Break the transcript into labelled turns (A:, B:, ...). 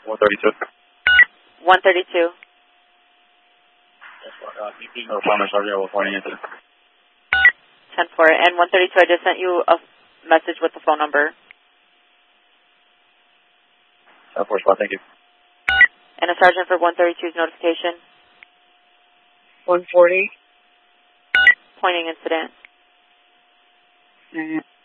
A: 132.
B: 132.
A: Palmer Sergeant, reporting incident.
B: 10-4. And 132, I just sent you a message with the phone number.
A: 10-4 spot, thank you.
B: And a sergeant for 132's notification.
C: 140.
B: Pointing incident.